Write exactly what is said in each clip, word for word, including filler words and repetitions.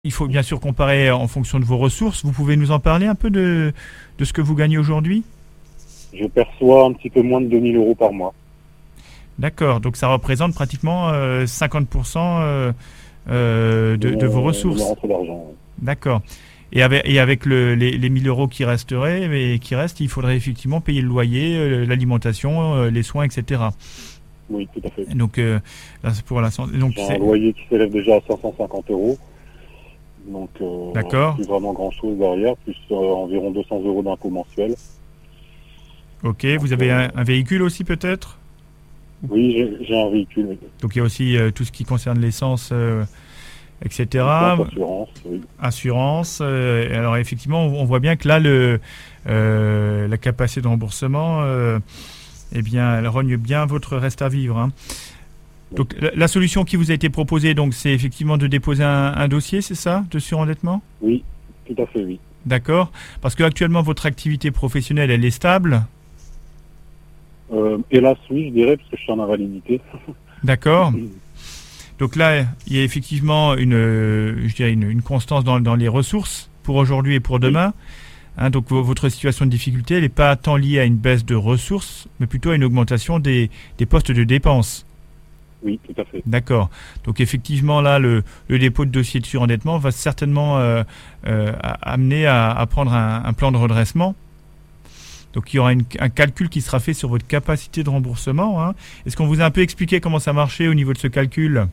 Il faut bien sûr comparer en fonction de vos ressources. Vous pouvez nous en parler un peu de, de ce que vous gagnez aujourd'hui? Je perçois un petit peu moins de deux mille euros par mois. D'accord, donc ça représente pratiquement euh, cinquante pour cent euh, euh, de, de, de vos mon, de ressources. mon rentrée d'argent. Oui. D'accord. Et avec, et avec le, les, les mille euros qui resteraient, mais qui restent, il faudrait effectivement payer le loyer, euh, l'alimentation, euh, les soins, et cetera. Oui, tout à fait. Donc, euh, là, c'est pour la santé. Donc, J'ai c'est... un loyer qui s'élève déjà à cinq cent cinquante euros. Donc, euh, D'accord. plus vraiment grand-chose derrière, plus euh, environ deux cents euros d'impôts mensuels. Ok, donc, vous avez euh, un, un véhicule aussi peut-être? Oui, j'ai, j'ai un véhicule. Oui. Donc, il y a aussi euh, tout ce qui concerne l'essence, euh, et cetera. L'essence, assurance, oui. Assurance. Euh, alors, effectivement, on voit bien que là, le, euh, la capacité de remboursement, euh, eh bien, elle rogne bien votre reste à vivre, hein. Donc, la, la solution qui vous a été proposée, donc, c'est effectivement de déposer un, un dossier, c'est ça, de surendettement? Oui, tout à fait, oui. D'accord. Parce que actuellement, votre activité professionnelle, elle est stable? euh, Hélas, oui, je dirais, parce que je suis en invalidité. D'accord. Donc là, il y a effectivement une, je dirais une, une constance dans, dans les ressources pour aujourd'hui et pour demain. Hein, donc votre situation de difficulté, elle n'est pas tant liée à une baisse de ressources, mais plutôt à une augmentation des, des postes de dépenses. Oui, tout à fait. D'accord. Donc effectivement, là, le, le dépôt de dossier de surendettement va certainement euh, euh, amener à, à prendre un, un plan de redressement. Donc il y aura une, un calcul qui sera fait sur votre capacité de remboursement, hein. Est-ce qu'on vous a un peu expliqué comment ça marchait au niveau de ce calcul?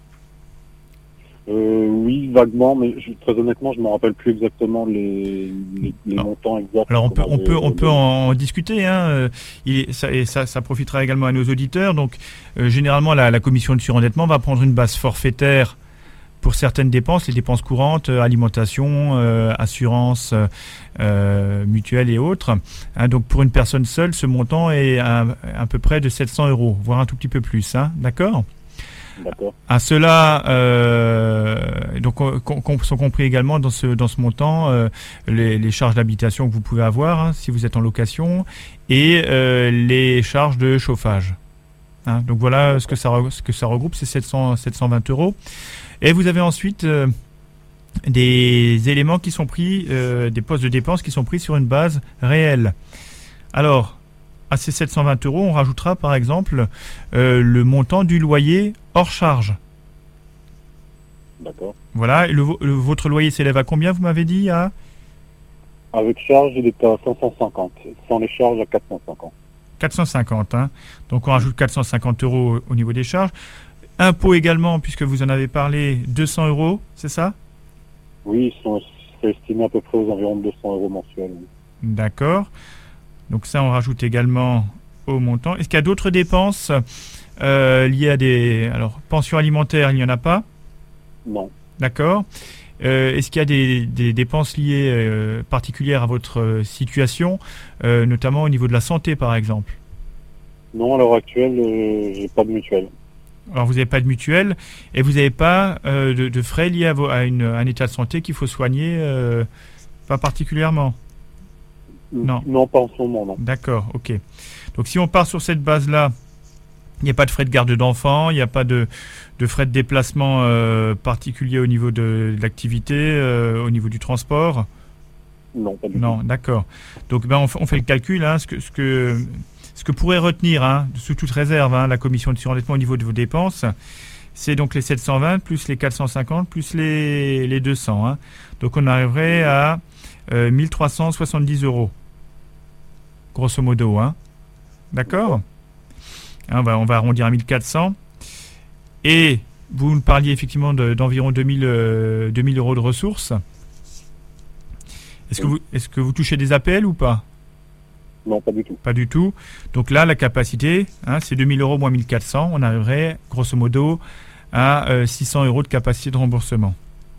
Euh, oui, vaguement, mais je, très honnêtement, je ne me rappelle plus exactement les, les, les montants exacts. Alors on peut, on peut, on peut en, en discuter, hein. Il, ça, et ça, ça profitera également à nos auditeurs. Donc euh, généralement, la, la commission de surendettement va prendre une base forfaitaire pour certaines dépenses, les dépenses courantes, euh, alimentation, euh, assurance, euh, mutuelle et autres. Hein, donc pour une personne seule, ce montant est à, à peu près de sept cents euros, voire un tout petit peu plus. Hein, d'accord ? D'accord. À cela, euh, donc, com, com, sont compris également dans ce, dans ce montant euh, les, les charges d'habitation que vous pouvez avoir, hein, si vous êtes en location, et euh, les charges de chauffage. Hein, donc voilà ce que ça, ce que ça regroupe, c'est sept cents, sept cent vingt euros. Et vous avez ensuite euh, des éléments qui sont pris, euh, des postes de dépenses qui sont pris sur une base réelle. Alors, à ces sept cent vingt euros, on rajoutera par exemple euh, le montant du loyer hors charge. D'accord. Voilà, le, le, votre loyer s'élève à combien, vous m'avez dit à... Avec charge, il est à cinq cent cinquante. Sans les charges, à quatre cent cinquante. quatre cent cinquante, hein. Donc on rajoute quatre cent cinquante euros au niveau des charges. Impôts également, puisque vous en avez parlé, deux cents euros, c'est ça? Oui, ils sont estimés à peu près aux environs de deux cents euros mensuels. Oui. D'accord. Donc ça, on rajoute également au montant. Est-ce qu'il y a d'autres dépenses euh, liées à des... Alors, pension alimentaire, il n'y en a pas? Non. D'accord. Euh, est-ce qu'il y a des, des dépenses liées euh, particulières à votre euh, situation, euh, notamment au niveau de la santé, par exemple? Non, à l'heure actuelle, euh, j'ai pas de mutuelle. Alors, vous n'avez pas de mutuelle et vous n'avez pas euh, de, de frais liés à, vos, à, une, à un état de santé qu'il faut soigner, euh, pas particulièrement? Non. Non, pas en ce moment, non. D'accord, ok. Donc si on part sur cette base-là, il n'y a pas de frais de garde d'enfants, il n'y a pas de, de frais de déplacement euh, particuliers au niveau de, de l'activité, euh, au niveau du transport? Non, pas du tout. Non, d'accord. Donc ben, on, on fait le calcul, hein, ce, que, ce, que, ce que pourrait retenir, hein, sous toute réserve, hein, la commission de surendettement au niveau de vos dépenses, c'est donc les sept cent vingt plus les quatre cent cinquante plus les, les deux cents. Hein. Donc on arriverait à euh, mille trois cent soixante-dix euros. Grosso modo, hein. D'accord. Hein, on, va, on va arrondir à mille quatre cents. Et vous me parliez effectivement de, d'environ deux mille, euh, deux mille euros de ressources. Est-ce que, vous, est-ce que vous touchez des A P L ou pas? Non, pas du tout. Pas du tout. Donc là, la capacité, hein, c'est deux mille euros moins mille quatre cents. On arriverait, grosso modo, à euh, six cents euros de capacité de remboursement.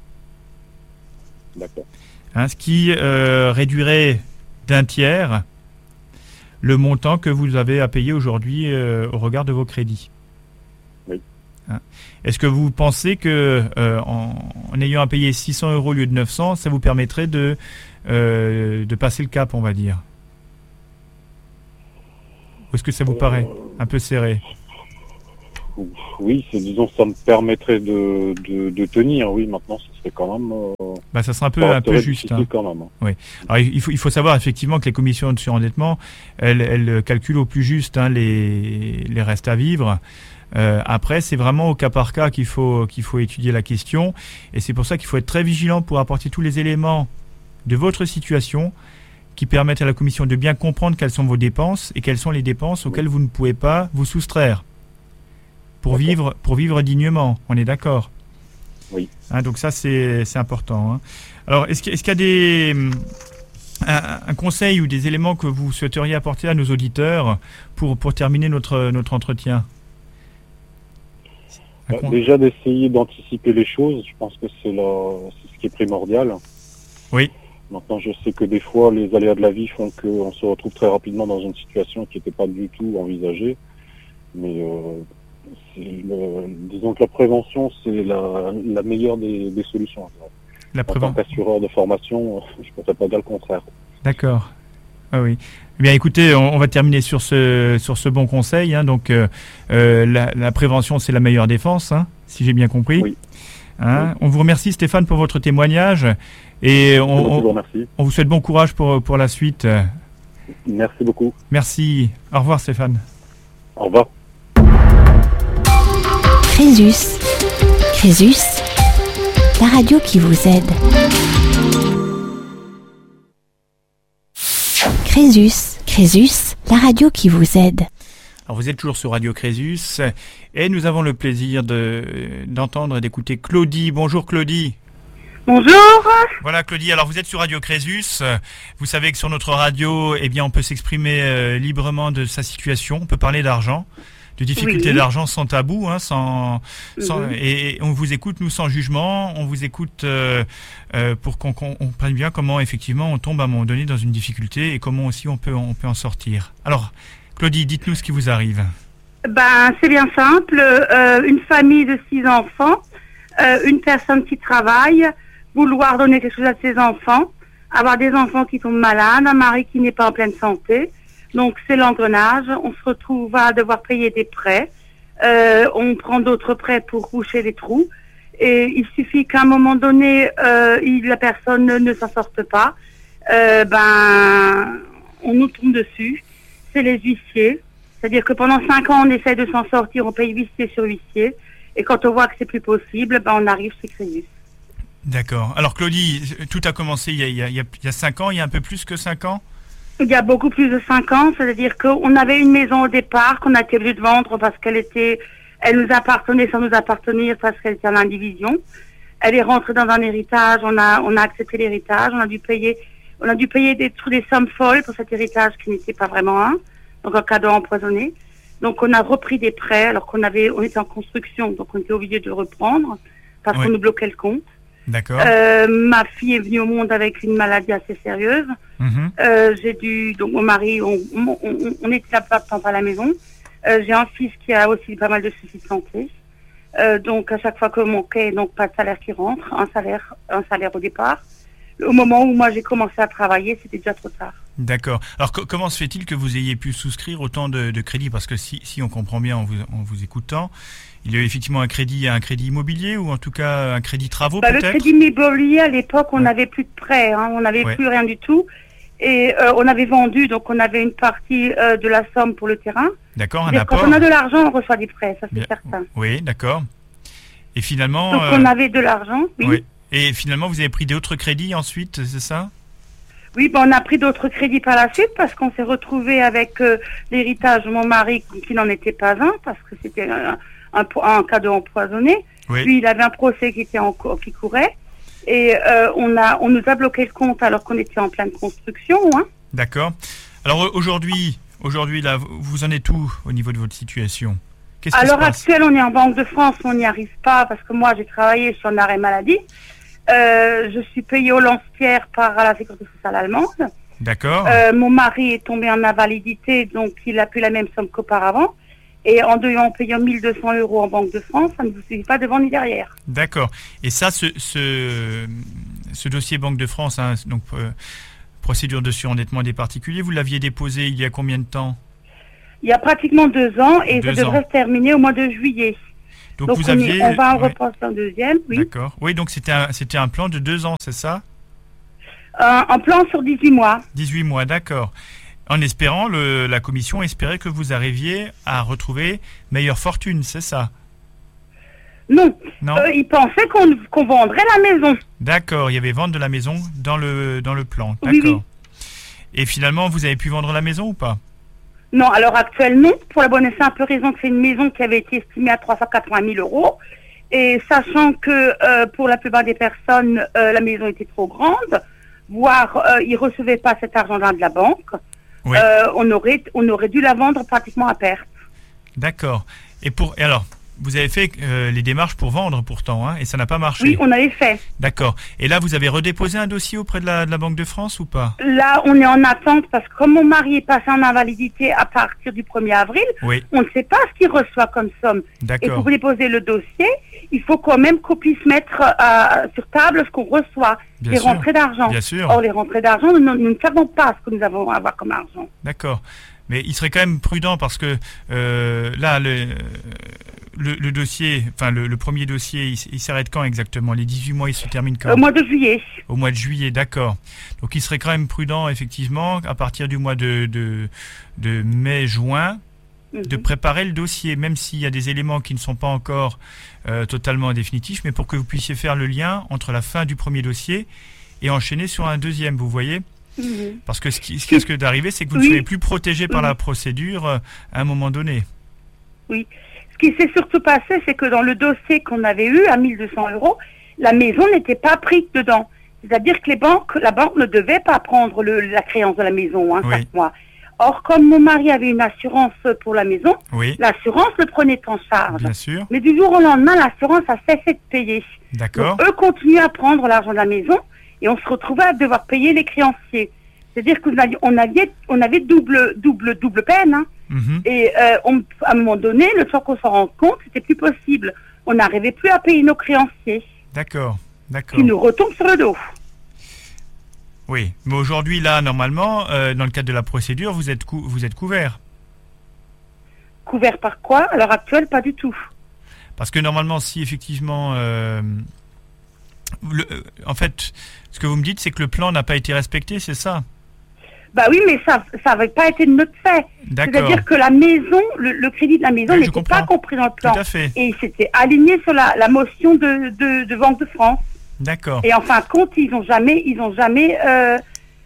D'accord. Hein, ce qui euh, réduirait d'un tiers le montant que vous avez à payer aujourd'hui euh, au regard de vos crédits. Oui. Hein. Est-ce que vous pensez que euh, en, en ayant à payer six cents euros au lieu de neuf cents, ça vous permettrait de, euh, de passer le cap, on va dire? Ou est-ce que ça vous euh, paraît un peu serré? Oui, c'est, disons, ça me permettrait de, de, de tenir. Oui, maintenant, ce serait c'est quand même... Euh, bah, ça sera un peu, ça un peu juste. Hein. Quand même, hein. Oui. Alors, il faut, il faut savoir effectivement que les commissions de surendettement, elles, elles calculent au plus juste hein, les, les restes à vivre. Euh, après, c'est vraiment au cas par cas qu'il faut, qu'il faut étudier la question. Et c'est pour ça qu'il faut être très vigilant pour apporter tous les éléments de votre situation qui permettent à la commission de bien comprendre quelles sont vos dépenses et quelles sont les dépenses auxquelles vous ne pouvez pas vous soustraire pour vivre, pour vivre dignement. On est d'accord ? Oui. Hein, donc ça, c'est, c'est important. Hein. Alors, est-ce qu'il, est-ce qu'il y a des, un, un conseil ou des éléments que vous souhaiteriez apporter à nos auditeurs pour, pour terminer notre, notre entretien ? Bah, déjà d'essayer d'anticiper les choses, je pense que c'est, la, c'est ce qui est primordial. Oui. Maintenant, je sais que des fois, les aléas de la vie font qu'on se retrouve très rapidement dans une situation qui n'était pas du tout envisagée. Mais euh, c'est le, disons que la prévention, c'est la, la meilleure des, des solutions. La préven... En tant qu'assureur de formation, je ne pourrais pas dire le contraire. D'accord. Ah oui. Eh bien, écoutez, on, on va terminer sur ce, sur ce bon conseil. Hein. Donc, euh, euh, la, la prévention, c'est la meilleure défense, hein, si j'ai bien compris. Oui. Hein. Oui. On vous remercie, Stéphane, pour votre témoignage. Et on, vous on, on vous souhaite bon courage pour, pour la suite. Merci beaucoup. Merci. Au revoir, Stéphane. Au revoir. Crésus. Crésus, la radio qui vous aide. Crésus. Crésus, la radio qui vous aide. Alors vous êtes toujours sur Radio Crésus et nous avons le plaisir de, d'entendre et d'écouter Claudie. Bonjour Claudie. Bonjour. Voilà Claudie, alors vous êtes sur Radio Crésus. Vous savez que sur notre radio, eh bien, on peut s'exprimer euh, librement de sa situation, on peut parler d'argent, de difficultés oui. d'argent sans tabou, hein, sans, sans, mm-hmm. et, et on vous écoute nous sans jugement, on vous écoute euh, euh, pour qu'on comprenne bien comment effectivement on tombe à un moment donné dans une difficulté et comment aussi on peut, on peut en sortir. Alors Claudie, dites-nous ce qui vous arrive. Ben, c'est bien simple, euh, une famille de six enfants, euh, une personne qui travaille, vouloir donner quelque chose à ses enfants, avoir des enfants qui tombent malades, un mari qui n'est pas en pleine santé. Donc c'est l'engrenage, on se retrouve à devoir payer des prêts, euh, on prend d'autres prêts pour boucher les trous, et il suffit qu'à un moment donné, euh, il, la personne ne, ne s'en sorte pas, euh, ben on nous tombe dessus, c'est les huissiers, c'est-à-dire que pendant cinq ans on essaie de s'en sortir, on paye huissier sur huissier, et quand on voit que c'est plus possible, ben on arrive chez Crésus. D'accord. Alors Claudie, tout a commencé il y a, il y a, il y a cinq ans, il y a un peu plus que cinq ans ? Il y a beaucoup plus de cinq ans, c'est-à-dire qu'on avait une maison au départ qu'on a été obligé de vendre parce qu'elle était, elle nous appartenait sans nous appartenir parce qu'elle était en indivision. Elle est rentrée dans un héritage, on a, on a accepté l'héritage, on a dû payer, on a dû payer des, des sommes folles pour cet héritage qui n'était pas vraiment un, donc un cadeau empoisonné. Donc on a repris des prêts alors qu'on avait, on était en construction, donc on était obligé de le reprendre parce oui. qu'on nous bloquait le compte. D'accord. Euh, ma fille est venue au monde avec une maladie assez sérieuse. Mmh. Euh, j'ai dû, donc mon mari, on, on, on, on était là pas à la maison. Euh, j'ai un fils qui a aussi pas mal de soucis de santé. Euh, donc à chaque fois que mon quai, donc pas de salaire qui rentre, un salaire, un salaire au départ. Au moment où moi j'ai commencé à travailler, c'était déjà trop tard. D'accord. Alors co- comment se fait-il que vous ayez pu souscrire autant de, de crédits ? Parce que si, si on comprend bien en vous, en vous écoutant, il y a effectivement un crédit, un crédit immobilier ou en tout cas un crédit travaux bah, peut-être ? Le crédit immobilier, à l'époque, on n'avait ouais. plus de prêts, hein, on n'avait ouais. plus rien du tout. Et euh, on avait vendu, donc on avait une partie euh, de la somme pour le terrain. D'accord, un mais apport. Quand on a de l'argent, on reçoit des prêts, ça c'est bien. certain. Oui, d'accord. Et finalement... Donc euh... on avait de l'argent, oui. oui. Et finalement, vous avez pris d'autres crédits ensuite, c'est ça ? Oui, ben on a pris d'autres crédits par la suite parce qu'on s'est retrouvé avec euh, l'héritage de mon mari qui n'en était pas un parce que c'était un, un, un cadeau empoisonné. Oui. Puis il avait un procès qui était en qui courait et euh, on a on nous a bloqué le compte alors qu'on était en pleine construction. Hein. D'accord. Alors aujourd'hui, aujourd'hui là, vous en êtes où au niveau de votre situation ? Qu'est-ce à qui l'heure se passe ? actuelle, on est en Banque de France, on n'y arrive pas parce que moi j'ai travaillé sur un arrêt maladie. Euh, je suis payée au lance-pierre par la sécurité sociale allemande. D'accord. Euh, mon mari est tombé en invalidité, donc il a plus la même somme qu'auparavant. Et en, de, en payant mille deux cents euros en Banque de France, ça ne vous suffit pas devant ni derrière. D'accord. Et ça, ce, ce, ce dossier Banque de France, hein, donc euh, procédure de surendettement des particuliers, vous l'aviez déposé il y a combien de temps ? Il y a pratiquement deux ans et deux ça devrait ans. se terminer au mois de juillet. Donc, Donc vous on, aviez... est- on va en ouais, repenser un deuxième, oui. D'accord. Oui, donc c'était un, c'était un plan de deux ans, c'est ça? Euh, un plan sur dix-huit mois. dix-huit mois, d'accord. En espérant, le, la commission espérait que vous arriviez à retrouver meilleure fortune, c'est ça? Non, Non. euh, ils pensaient qu'on qu'on vendrait la maison. D'accord, il y avait vente de la maison dans le, dans le plan, Oui, d'accord. oui. Et finalement, vous avez pu vendre la maison ou pas? Non, à l'heure actuelle, non. Pour la bonne et simple raison que c'est une maison qui avait été estimée à trois cent quatre-vingt mille euros. Et sachant que euh, pour la plupart des personnes, euh, la maison était trop grande, voire euh, ils ne recevaient pas cet argent-là de la banque, Oui. euh, on, aurait, on aurait dû la vendre pratiquement à perte. D'accord. Et, pour, et alors, vous avez fait euh, les démarches pour vendre pourtant, hein, et ça n'a pas marché. Oui, on avait fait. D'accord. Et là, vous avez redéposé un dossier auprès de la, de la Banque de France ou pas? Là, on est en attente parce que comme mon mari est passé en invalidité à partir du premier avril, Oui, on ne sait pas ce qu'il reçoit comme somme. Et d'accord. pour déposer le dossier, il faut quand même qu'on puisse mettre euh, sur table ce qu'on reçoit, Bien les sûr. rentrées d'argent. Bien sûr. Or, les rentrées d'argent, nous, nous ne savons pas ce que nous avons à avoir comme argent. D'accord. Mais il serait quand même prudent parce que euh, là, le, le, le dossier, enfin le, le premier dossier, il, il s'arrête quand exactement? Les dix-huit mois, il se termine quand? Au mois de juillet. Au mois de juillet, d'accord. Donc il serait quand même prudent, effectivement, à partir du mois de, de, de mai-juin, de Mhm. préparer le dossier, même s'il y a des éléments qui ne sont pas encore euh, totalement définitifs, mais pour que vous puissiez faire le lien entre la fin du premier dossier et enchaîner sur un deuxième, vous voyez? Mhm. Parce que ce qui, ce qui risque d'arriver, c'est que vous ne Oui. serez plus protégé par Oui. la procédure euh, à un moment donné. Oui. Ce qui s'est surtout passé, c'est que dans le dossier qu'on avait eu à mille deux cents euros, la maison n'était pas prise dedans. C'est-à-dire que les banques, la banque ne devait pas prendre le, la créance de la maison hein, Oui. chaque mois. Or, comme mon mari avait une assurance pour la maison, Oui, l'assurance le prenait en charge. bien sûr. Mais du jour au lendemain, l'assurance a cessé de payer. D'accord. Donc, eux continuaient à prendre l'argent de la maison et on se retrouvait à devoir payer les créanciers. C'est-à-dire qu'on avait, on avait, on avait double, double, double peine. Hein. Mhm. Et euh, on, à un moment donné, le temps qu'on s'en rende compte, c'était plus possible. On n'arrivait plus à payer nos créanciers D'accord. D'accord. qui nous retombent sur le dos. Oui, mais aujourd'hui, là, normalement, euh, dans le cadre de la procédure, vous êtes, cou- vous êtes couvert. Couvert par quoi? À l'heure actuelle, pas du tout. Parce que normalement, si effectivement... euh, le- euh, en fait, ce que vous me dites, c'est que le plan n'a pas été respecté, c'est ça? Bah oui, mais ça ça n'avait pas été de notre fait. D'accord. C'est-à-dire que la maison, le, le crédit de la maison Oui, je n'était comprends. pas compris dans le plan. Tout à fait. Et il s'était aligné sur la, la motion de, de, de Banque de France. D'accord. Et en fin de compte, ils n'ont jamais, ils ont jamais, euh,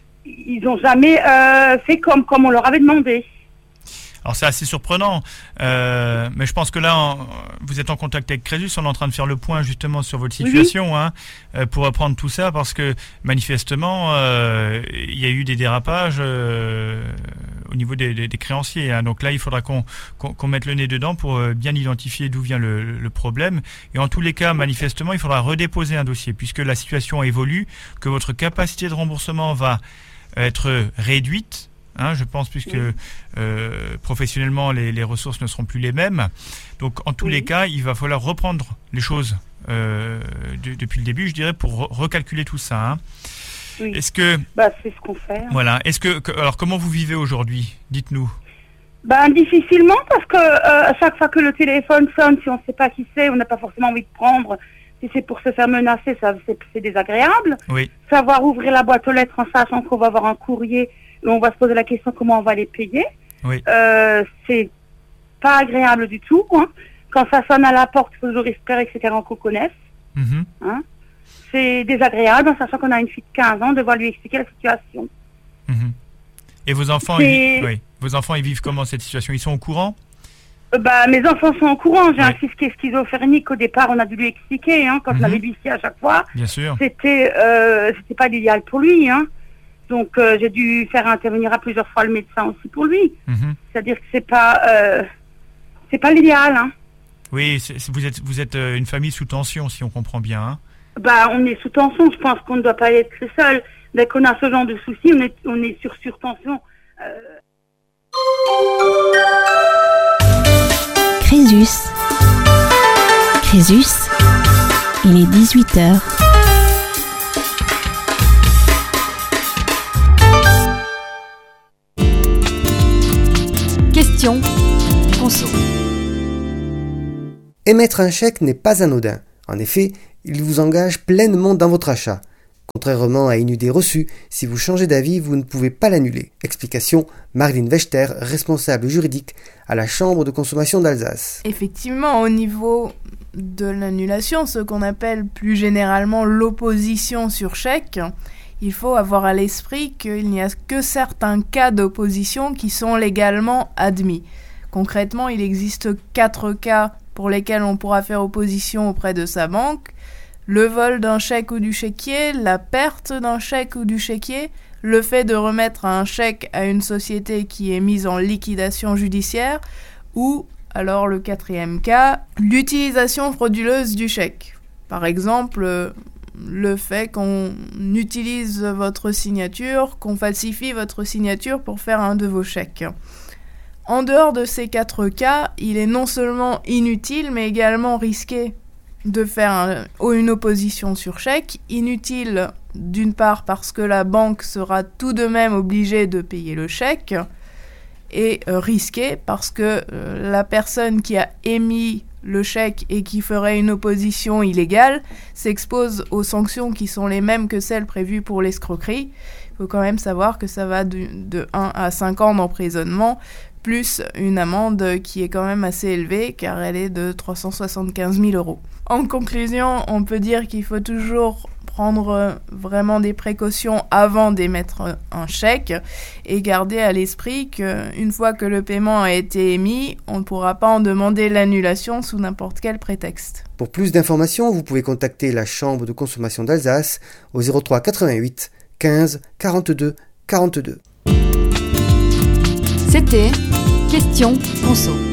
ils ont jamais euh, fait comme, comme on leur avait demandé. Alors c'est assez surprenant, euh, mais je pense que là, en- vous êtes en contact avec Crésus, on est en train de faire le point justement sur votre situation, hein, euh, pour apprendre tout ça, parce que manifestement, euh, il y a eu des dérapages euh, au niveau des, des- des créanciers. Hein. Donc là, il faudra qu'on qu'on, qu'on mette le nez dedans pour euh, bien identifier d'où vient le, le problème. Et en tous les cas, manifestement, il faudra redéposer un dossier, puisque la situation évolue, que votre capacité de remboursement va être réduite. Hein, je pense, puisque Oui. euh, professionnellement les, les ressources ne seront plus les mêmes. Donc en tous Oui. les cas, il va falloir reprendre les choses euh, de- depuis le début, je dirais, pour re- recalculer tout ça. Hein. Oui. Est-ce que Bah, c'est ce qu'on fait. hein. voilà, est-ce que, que- alors comment vous vivez aujourd'hui? Dites-nous. Ben, difficilement, parce que euh, à chaque fois que le téléphone sonne, si on ne sait pas qui c'est, on n'a pas forcément envie de prendre. Si c'est pour se faire menacer, ça c'est, c'est désagréable. Oui, Savoir ouvrir la boîte aux lettres en sachant qu'on va avoir un courrier et on va se poser la question comment on va les payer, oui, euh, c'est pas agréable du tout. Hein. Quand ça sonne à la porte, il faut toujours espérer que c'est quelqu'un qu'on connaisse. mhm, Hein. C'est désagréable en sachant qu'on a une fille de quinze ans, devoir lui expliquer la situation. mhm. Et vos enfants, C'est- ils, oui, vos enfants, ils vivent comment cette situation? Ils sont au courant? Euh, bah, mes enfants sont au courant. J'ai Ouais. un fils qui est schizophrénique. Au départ, on a dû lui expliquer. Hein, quand Mhm. on avait l'huissier à chaque fois, Bien sûr. c'était euh, c'était pas l'idéal pour lui. Hein. Donc, euh, j'ai dû faire intervenir à plusieurs fois le médecin aussi pour lui. Mhm. C'est-à-dire que c'est pas euh, c'est pas l'idéal. Hein. Oui, c'est- c'est- vous êtes, vous êtes euh, une famille sous tension, si on comprend bien. Hein. Bah, on est sous tension. Je pense qu'on ne doit pas être seul. Dès qu'on a ce genre de soucis, on est on est sur surtension. Euh, Crésus. Crésus, il est dix-huit heures. Question conso. Émettre un chèque n'est pas anodin. En effet, il vous engage pleinement dans votre achat. Contrairement à une idée reçue, si vous changez d'avis, vous ne pouvez pas l'annuler. Explication, Marlene Wechter, responsable juridique à la Chambre de consommation d'Alsace. Effectivement, au niveau de l'annulation, ce qu'on appelle plus généralement l'opposition sur chèque, il faut avoir à l'esprit qu'il n'y a que certains cas d'opposition qui sont légalement admis. Concrètement, il existe quatre cas pour lesquels on pourra faire opposition auprès de sa banque. Le vol d'un chèque ou du chéquier, la perte d'un chèque ou du chéquier, le fait de remettre un chèque à une société qui est mise en liquidation judiciaire, ou, alors le quatrième cas, l'utilisation frauduleuse du chèque. Par exemple, le fait qu'on utilise votre signature, qu'on falsifie votre signature pour faire un de vos chèques. En dehors de ces quatre cas, il est non seulement inutile, mais également risqué de faire un, une opposition sur chèque. Inutile d'une part parce que la banque sera tout de même obligée de payer le chèque, et euh, risqué parce que euh, la personne qui a émis le chèque et qui ferait une opposition illégale s'expose aux sanctions qui sont les mêmes que celles prévues pour l'escroquerie. Il faut quand même savoir que ça va de, de un à cinq ans d'emprisonnement, plus une amende qui est quand même assez élevée, car elle est de trois cent soixante-quinze mille euros. En conclusion, on peut dire qu'il faut toujours prendre vraiment des précautions avant d'émettre un chèque et garder à l'esprit qu'une fois que le paiement a été émis, on ne pourra pas en demander l'annulation sous n'importe quel prétexte. Pour plus d'informations, vous pouvez contacter la Chambre de consommation d'Alsace au zéro trois quatre-vingt-huit quinze quarante-deux quarante-deux. C'était Question Conso.